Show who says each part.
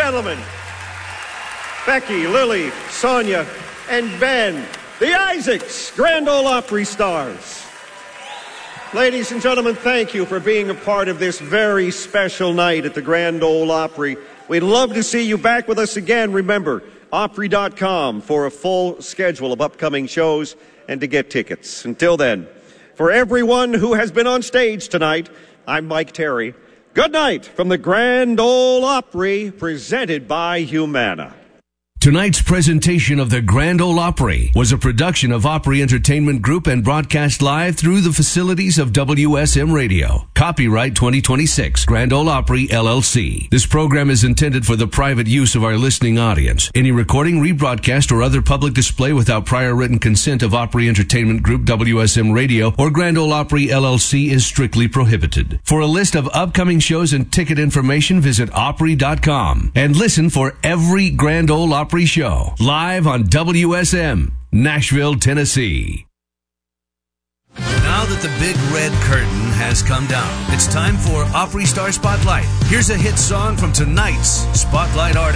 Speaker 1: gentlemen, Becky, Lily, Sonia, and Ben, the Isaacs Grand Ole Opry stars. Ladies and gentlemen, thank you for being a part of this very special night at the Grand Ole Opry. We'd love to see you back with us again. Remember, Opry.com for a full schedule of upcoming shows and to get tickets. Until then, for everyone who has been on stage tonight, I'm Mike Terry. Good night from the Grand Ole Opry, presented by Humana.
Speaker 2: Tonight's presentation of the Grand Ole Opry was a production of Opry Entertainment Group and broadcast live through the facilities of WSM Radio. Copyright 2026, Grand Ole Opry, LLC. This program is intended for the private use of our listening audience. Any recording, rebroadcast, or other public display without prior written consent of Opry Entertainment Group, WSM Radio, or Grand Ole Opry, LLC is strictly prohibited. For a list of upcoming shows and ticket information, visit Opry.com and listen for every Grand Ole Opry show live on WSM, Nashville, Tennessee.
Speaker 3: Now that the big red curtain has come down, it's time for Opry Star Spotlight. Here's a hit song from tonight's Spotlight artist.